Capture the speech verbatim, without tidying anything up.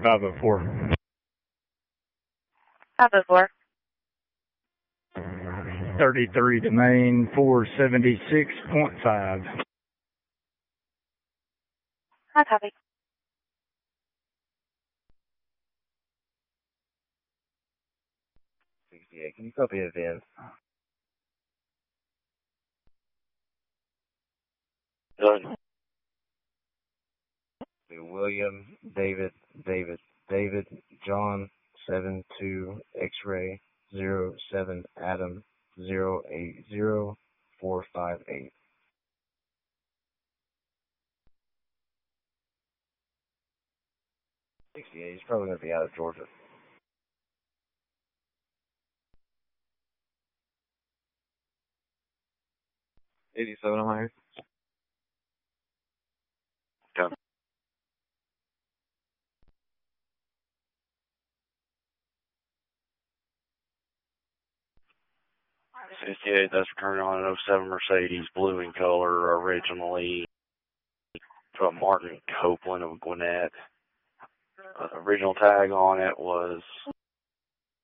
five oh four. five oh four. thirty-three domain four seventy-six point five. Hi, copy. sixty-eight, can you copy it in? Done. William, David, David, David, John, seven two, X-ray, zero seven, Adam, zero eight zero, four five eight. sixty-eight, he's probably going to be out of Georgia. eighty-seven, I'm here. Done. fifty-eight, that's returning on an oh seven Mercedes, blue in color, originally from Martin Copeland of Gwinnett. Uh, original tag on it was